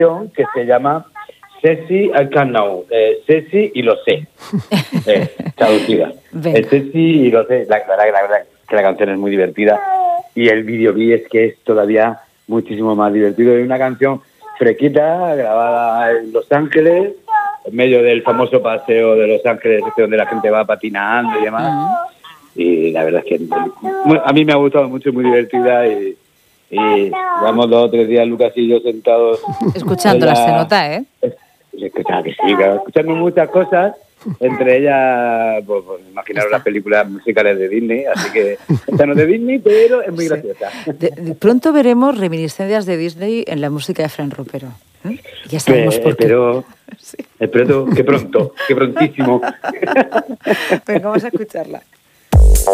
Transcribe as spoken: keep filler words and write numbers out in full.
que se llama Ceci I Can Know, eh, Ceci y lo sé, eh, traducida. Eh, Ceci y lo sé, la verdad la, la, la, que la canción es muy divertida y el videoclip es que es todavía muchísimo más divertido. Es una canción fresquita, grabada en Los Ángeles, en medio del famoso paseo de Los Ángeles, donde la gente va patinando y demás. Uh-huh. Y la verdad es que a mí me ha gustado mucho, muy divertida y, y vamos dos o tres días Lucas y yo sentados escuchándola, se nota, ¿eh? Escuchando que sí, claro, escuchando muchas cosas, entre ellas, pues, pues imaginaros sí, las películas musicales de Disney, así que esta no es de Disney, pero es muy sí. graciosa. De, de pronto veremos reminiscencias de Disney en la música de Fran Ropero. ¿Eh? Ya sabemos Pe- por qué. Pero, sí. espero que pronto, que prontísimo. Venga, vamos a escucharla.